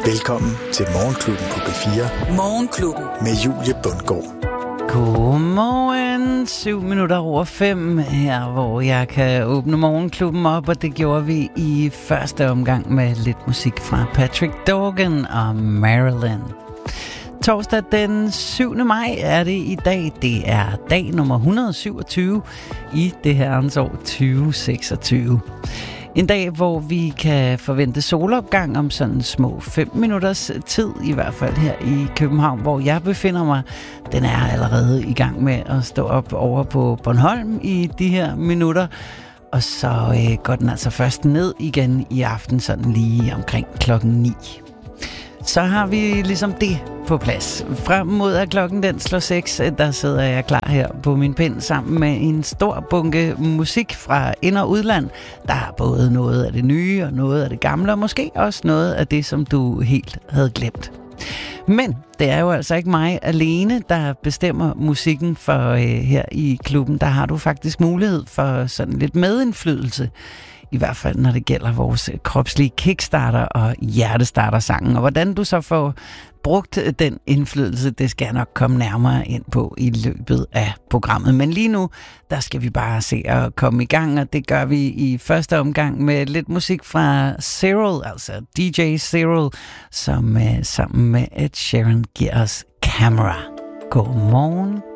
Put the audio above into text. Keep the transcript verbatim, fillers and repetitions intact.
Velkommen til Morgenklubben på B fire. Morgenklubben. Med Julie Bundgaard. Godmorgen, syv minutter over fem her, hvor jeg kan åbne Morgenklubben op, og det gjorde vi i første omgang med lidt musik fra Patrick Dorgan og Marilyn. Torsdag den syvende maj er det i dag. Det er dag nummer et hundrede og syvogtyve i det herrens år tyve seksogtyve. En dag, hvor vi kan forvente solopgang om sådan små fem minutters tid, i hvert fald her i København, hvor jeg befinder mig. Den er allerede i gang med at stå op over på Bornholm i de her minutter. Og så øh, går den altså først ned igen i aften, sådan lige omkring klokken ni. Så har vi ligesom det på plads. Frem mod at klokken den slår seks, der sidder jeg klar her på min pind sammen med en stor bunke musik fra ind- og udland. Der er både noget af det nye og noget af det gamle, og måske også noget af det, som du helt havde glemt. Men det er jo altså ikke mig alene, der bestemmer musikken for øh, her i klubben. Der har du faktisk mulighed for sådan lidt medindflydelse. I hvert fald, når det gælder vores kropslige kickstarter og hjertestarter-sangen. Og hvordan du så får brugt den indflydelse, det skal jeg nok komme nærmere ind på i løbet af programmet. Men lige nu, der skal vi bare se at komme i gang, og det gør vi i første omgang med lidt musik fra Cyril, altså D J Cyril, som uh, sammen med Ed Sheeran giver os Camera. God morgen.